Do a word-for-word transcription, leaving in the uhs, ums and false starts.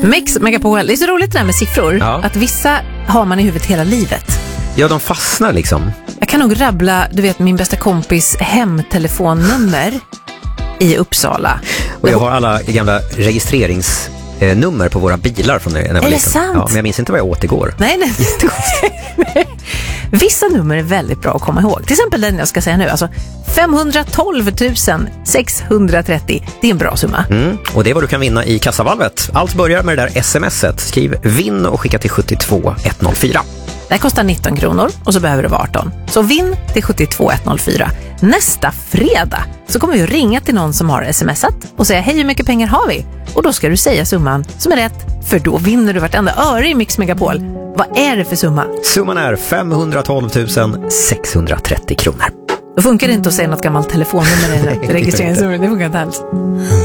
Mix Megapol. Det är så roligt det där med siffror. Ja. Att vissa har man i huvudet hela livet. Ja, de fastnar liksom. Jag kan nog rabbla, du vet, min bästa kompis hemtelefonnummer i Uppsala. Och jag har alla gamla registreringsnummer på våra bilar från när jag var Är det liten. sant? Ja, men jag minns inte vad jag åt igår. Nej, nej. Vissa nummer är väldigt bra att komma ihåg. Till exempel den jag ska säga nu. Alltså femhundratolv tusen sexhundratrettio. Det är en bra summa. Mm. Och det är vad du kan vinna i kassavalvet. Allt börjar med det där smset. Skriv vinn och skicka till sjuttiotvå etthundrafyra. Det här kostar nitton kronor och så behöver du vara arton. Så vinn till sjuttiotvå etthundrafyra. Nästa fredag så kommer vi ringa till någon som har smsat och säga hej, hur mycket pengar har vi? Och då ska du säga summan som är rätt, för då vinner du vartenda öre i Mix Megapol. Vad är det för summa? Summan är femhundratolv tusen sexhundratrettio kronor. Då funkar det inte att säga något gammalt telefonnummer i registreringsnummer. Det funkar inte alls.